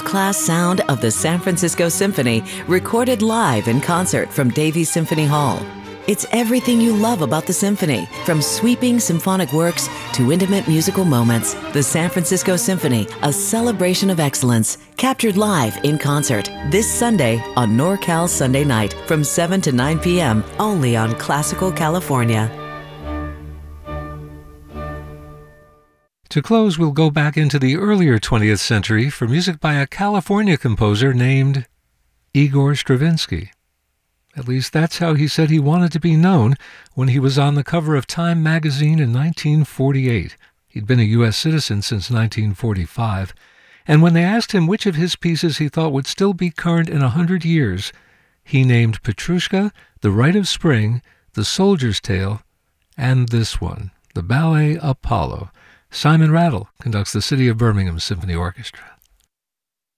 world-class sound of the San Francisco Symphony, recorded live in concert from Davies Symphony Hall. It's everything you love about the symphony, from sweeping symphonic works to intimate musical moments. The San Francisco Symphony, a celebration of excellence, captured live in concert this Sunday on NorCal Sunday Night from 7 to 9 p.m. only on Classical California. To close, we'll go back into the earlier 20th century for music by a California composer named Igor Stravinsky. At least that's how he said he wanted to be known when he was on the cover of Time magazine in 1948. He'd been a U.S. citizen since 1945, and when they asked him which of his pieces he thought would still be current in 100 years, he named Petrushka, The Rite of Spring, The Soldier's Tale, and this one, the ballet Apollo. Simon Rattle conducts the City of Birmingham Symphony Orchestra.